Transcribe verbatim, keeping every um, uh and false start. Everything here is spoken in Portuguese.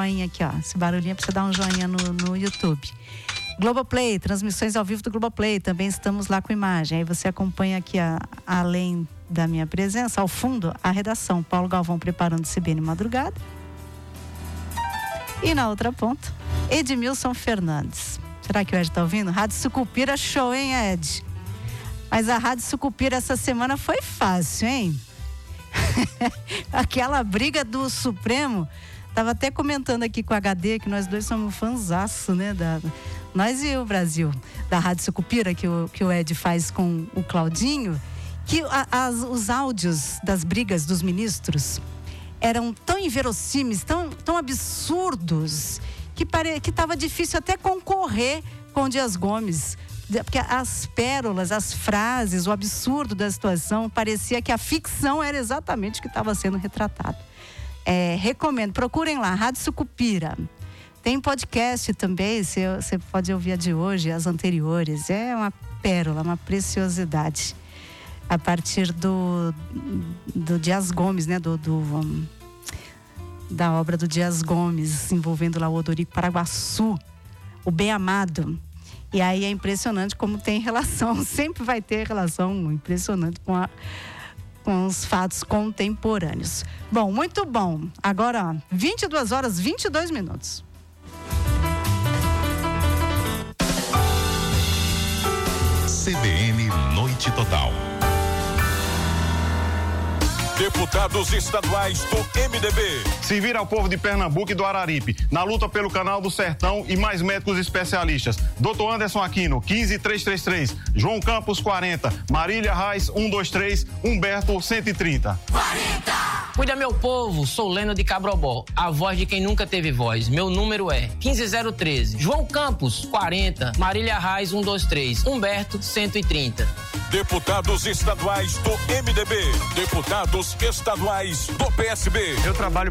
joinha aqui, ó. Esse barulhinho é pra você dar um joinha no, no YouTube. Globoplay, transmissões ao vivo do Globoplay, também estamos lá com imagem. Aí você acompanha aqui, a, além da minha presença, ao fundo, a redação. Paulo Galvão preparando C B N Madrugada. E na outra ponta, Edmilson Fernandes. Será que o Ed tá ouvindo? Rádio Sucupira show, hein, Ed? Mas a Rádio Sucupira essa semana foi fácil, hein? Aquela briga do Supremo. Tava até comentando aqui com o H D que nós dois somos fãzaço, né? Da, nós e o Brasil, da Rádio Sucupira, que o, que o Ed faz com o Claudinho, que a, as, os áudios das brigas dos ministros eram tão inverossímeis, tão, tão absurdos, que pare, que estava difícil até concorrer com o Dias Gomes. Porque as pérolas, as frases, o absurdo da situação, parecia que a ficção era exatamente o que estava sendo retratado. É, recomendo, procurem lá, Rádio Sucupira. Tem podcast também, você pode ouvir a de hoje, as anteriores. É uma pérola, uma preciosidade. A partir do, do Dias Gomes, né? Do, do, um, da obra do Dias Gomes, envolvendo lá o Odorico Paraguaçu, o Bem Amado. E aí é impressionante como tem relação, sempre vai ter relação impressionante com a... com os fatos contemporâneos. Bom, muito bom. Agora, ó, vinte e duas horas, vinte e dois minutos. C B N Noite Total. Deputados estaduais do M D B. Servir ao povo de Pernambuco e do Araripe, na luta pelo Canal do Sertão e mais médicos especialistas. doutor Anderson Aquino, quinze três três três. João Campos, quarenta. Marília Reis, cento e vinte e três. Humberto, cento e trinta. quarenta! Cuida, meu povo, sou Leno de Cabrobó, a voz de quem nunca teve voz. Meu número é quinze zero treze. João Campos, quarenta. Marília Reis, cento e vinte e três. Humberto, cento e trinta. Deputados estaduais do M D B. Deputados estaduais do P S B. Eu trabalho